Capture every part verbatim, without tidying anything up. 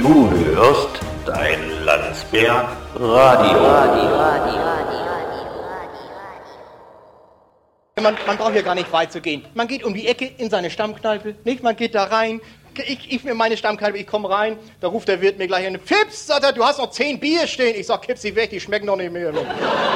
Du hörst dein Landsberg Radio. Radio, Radio, Radio. Man, man braucht hier gar nicht weit zu gehen. Man geht um die Ecke in seine Stammkneipe, nicht? Man geht da rein. Ich, ich mir meine Stammkneipe, ich komme rein, da ruft der Wirt mir gleich an. Fips, sagt er, du hast noch zehn Bier stehen. Ich sag, kipp sie weg, die schmecken noch nicht mehr. Ne?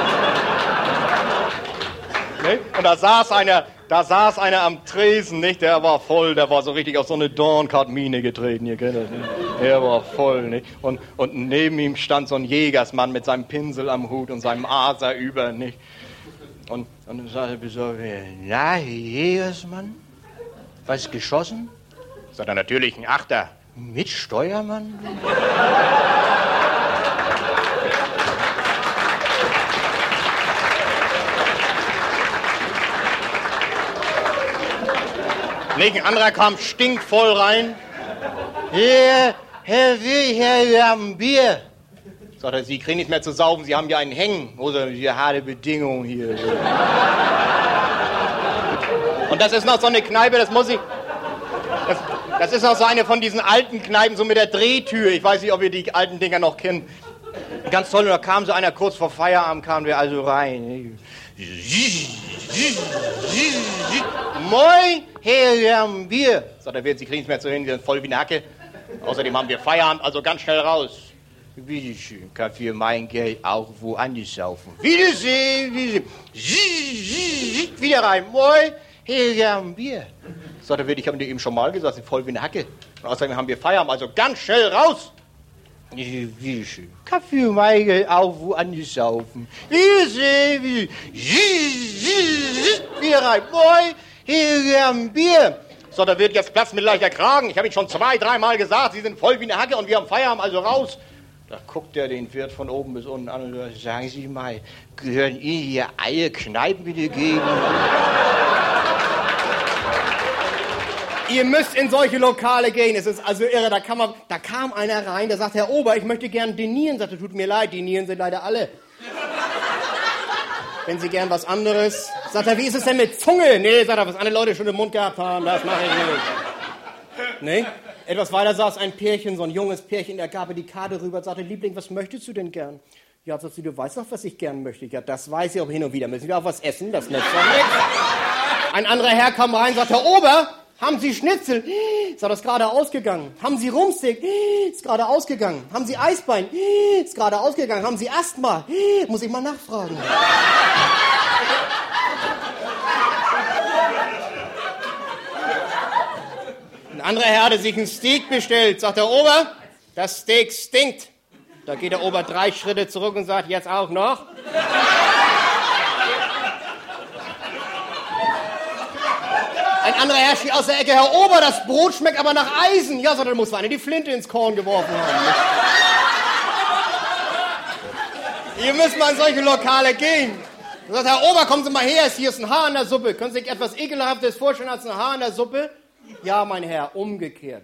Und da saß einer, da saß einer am Tresen, nicht? Der war voll, der war so richtig auf so eine Dornkart-Mine getreten, ihr kennt das, nicht? Der war voll, nicht? Und, und neben ihm stand so ein Jägersmann mit seinem Pinsel am Hut und seinem Aser über, nicht? Und, und dann sagte er besorgt, na, Jägersmann, was geschossen? Sagt er, natürlich ein Achter. Mit Steuermann? Nicht, ein anderer kam stinkvoll rein. Hier, Herr Wilhelm, wir haben Bier. Sagt er, Sie kriegen nicht mehr zu saufen, Sie haben ja einen Hängen. Oder die harte Bedingungen hier. Und das ist noch so eine Kneipe, das muss ich... Das, das ist noch so eine von diesen alten Kneipen, so mit der Drehtür. Ich weiß nicht, ob ihr die alten Dinger noch kennt. Ganz toll, und da kam so einer kurz vor Feierabend, kamen wir also rein. Moin, Herr, wir haben Bier. Sagt der Wirt, Sie kriegen es mehr zu hin, Sie sind voll wie eine Hacke. Außerdem haben wir Feierabend, also ganz schnell raus. Bitteschön, kann für mein Geld auch woanders saufen. Wiedersehen, Wiedersehen. Wieder rein. Moin, Herr, wir haben Bier. Sagt der Wirt, ich habe dir eben schon mal gesagt, Sie sind voll wie eine Hacke. Und außerdem haben wir Feierabend, also ganz schnell raus. Wiedersehen, kann für mein Geld auch woanders saufen. Wiedersehen, Wiedersehen. Wieder rein. Moin, Herr, wir haben Bier. So, da wird jetzt Platz mit leichter Kragen. Ich habe Ihnen schon zwei, dreimal gesagt, Sie sind voll wie eine Hacke und wir haben Feierabend, also raus. Da guckt er den Wirt von oben bis unten an und sagt, sagen Sie mal, gehören Ihnen hier alle Kneipen wieder gegen? Ihr müsst in solche Lokale gehen, es ist also irre, da, kann man, da kam einer rein, der sagt, Herr Ober, ich möchte gern dinieren. Sagt er, tut mir leid, dinieren sind leider alle. Wenn Sie gern was anderes. Sagt er, wie ist es denn mit Zunge? Nee, sagt er, was andere Leute schon im Mund gehabt haben, das mache ich nicht. Nee? Etwas weiter saß ein Pärchen, so ein junges Pärchen, er gab ihr die Karte rüber und sagte, Liebling, was möchtest du denn gern? Ja, sagt sie, du weißt doch, was ich gern möchte. Ja, das weiß ich, aber hin und wieder müssen wir auch was essen, das nützt doch nichts. Ein anderer Herr kam rein und sagte, Herr Ober, haben Sie Schnitzel? Sagt, das ist gerade ausgegangen. Haben Sie Rumsteak? Ist gerade ausgegangen. Haben Sie Eisbein? Ist gerade ausgegangen. Haben Sie Asthma? Muss ich mal nachfragen. Ein anderer Herr hatte sich ein Steak bestellt. Sagt der Ober, das Steak stinkt. Da geht der Ober drei Schritte zurück und sagt, jetzt auch noch. Ein anderer Herr schrie aus der Ecke, Herr Ober, das Brot schmeckt aber nach Eisen. Ja, sagt er, da muss einer die Flinte ins Korn geworfen haben. Ihr müsst mal in solche Lokale gehen. Da sagt Herr Ober, kommen Sie mal her, hier ist ein Haar in der Suppe. Können Sie sich etwas Ekelhaftes vorstellen als ein Haar in der Suppe? Ja, mein Herr, umgekehrt.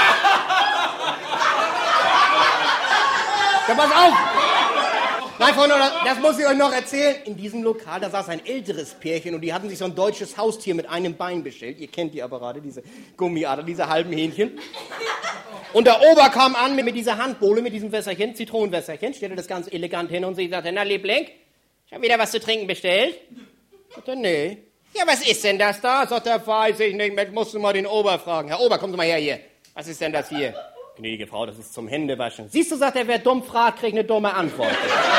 Ja, pass auf! Nein, Freunde, das muss ich euch noch erzählen. In diesem Lokal, da saß ein älteres Pärchen und die hatten sich so ein deutsches Haustier mit einem Bein bestellt. Ihr kennt die Apparate, diese Gummiader, diese halben Hähnchen. Und der Ober kam an mit, mit dieser Handbohle, mit diesem Wässerchen, Zitronenwässerchen, stellte das ganz elegant hin und sie sagte, na Liebling, ich habe wieder was zu trinken bestellt. Sagte, nee. Ja, was ist denn das da? Sagt er, weiß ich nicht, musst du mal den Ober fragen. Herr Ober, kommen Sie mal her hier. Was ist denn das hier? Gnädige Frau, das ist zum Händewaschen. Siehst du, sagt er, wer dumm fragt, kriegt eine dumme Antwort.